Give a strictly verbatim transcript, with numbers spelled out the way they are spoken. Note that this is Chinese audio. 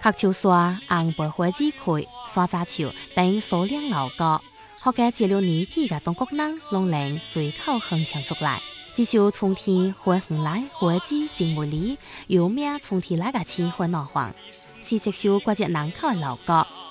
黑潮沙、红白花枝葵、沙扎球等數量老高，學嘅這六年幾個東國人攏能隨口哼唱出來。至少春天花紅來，花枝真美麗，有名春天來個氣氛鬧晃。是這首國際難考嘅老歌。